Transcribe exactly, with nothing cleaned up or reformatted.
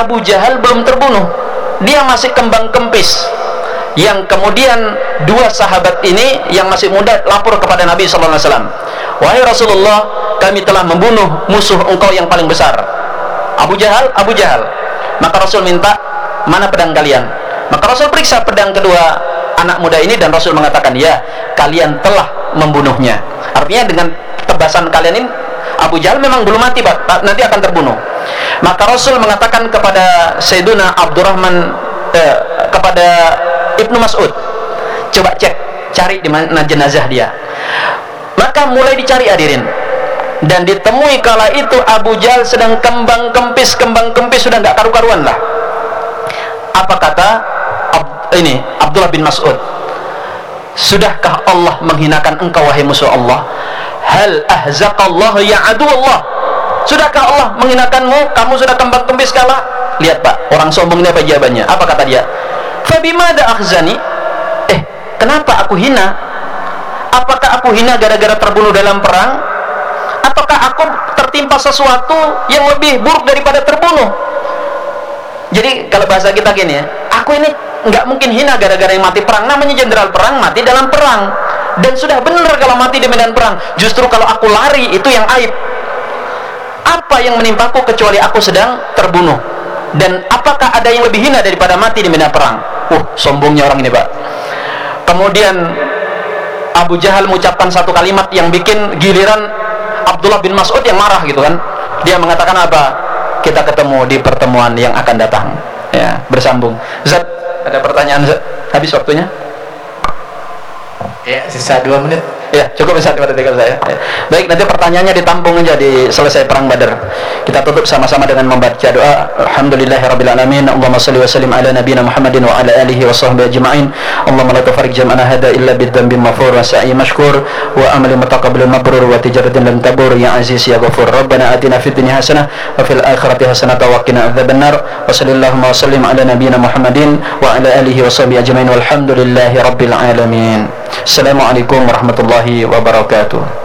Abu Jahal belum terbunuh, dia masih kembang kempis. Yang kemudian dua sahabat ini yang masih muda lapor kepada Nabi sallallahu alaihi wasallam, wahai Rasulullah, kami telah membunuh musuh engkau yang paling besar, Abu Jahal, Abu Jahal. Maka Rasul minta, mana pedang kalian? Maka Rasul periksa pedang kedua anak muda ini dan Rasul mengatakan, ya, kalian telah membunuhnya. Artinya dengan tebasan kalian ini Abu Jahal memang belum mati, Pak, nanti akan terbunuh. Maka Rasul mengatakan kepada Sayyiduna Abdurrahman, eh, kepada Ibnu Mas'ud, coba cek, cari di mana jenazah dia. Maka mulai dicari, hadirin, dan ditemui kala itu Abu Jahal sedang kembang kempis, kembang kempis sudah nggak karu-karuan lah. Apa kata Ab, ini Abdullah bin Mas'ud, sudahkah Allah menghinakan engkau wahai musuh Allah? Hal ahzaqallahu ya adu Allah, sudahkah Allah menghinakanmu? Kamu sudah kembang kempis kalah. Lihat Pak, orang sombong ini apa jawabannya? Apa kata dia? Fabimada akhzani, eh kenapa aku hina? Apakah aku hina gara-gara terbunuh dalam perang? Ataukah aku tertimpa sesuatu yang lebih buruk daripada terbunuh? Jadi kalau bahasa kita gini ya, aku ini nggak mungkin hina gara-gara yang mati perang. Namanya jenderal perang, mati dalam perang, dan sudah benar kalau mati di medan perang. Justru kalau aku lari, itu yang aib. Apa yang menimpaku kecuali aku sedang terbunuh? Dan apakah ada yang lebih hina daripada mati di medan perang? Uh, sombongnya orang ini, Pak. Kemudian Abu Jahal mengucapkan satu kalimat yang bikin giliran Abdullah bin Mas'ud yang marah gitu kan. Dia mengatakan apa? Kita ketemu di pertemuan yang akan datang. Ya, bersambung. Zat, ada pertanyaan Zat? Habis waktunya? Ya, sisa dua menit. Ya, cukup bisa diperhatikan saya. Ya. Baik, nanti pertanyaannya ditampung aja di selesai perang Badar. Kita tutup sama-sama dengan membaca doa. Alhamdulillahirabbil alamin. Allahumma shalli wa sallim ala nabiyyina Muhammadin wa ala alihi wa sahbihi ajma'in. Allahumma la tufarriq jam'ana hadha illa bid-dhanbi maghfur wa sa'i mashkur wa amali mutaqabbalun mabrur wa tijaratin lam tabur ya aziz ya ghafur. Rabbana atina fid dunya hasanah wa fil akhirati hasanah wa qina adzabannar. Wa sallallahu wa sallim ala nabiyyina Muhammadin wa ala alihi wa sahbihi ajma'in. Walhamdulillahirabbil alamin. Assalamualaikum warahmatullahi wabarakatuh.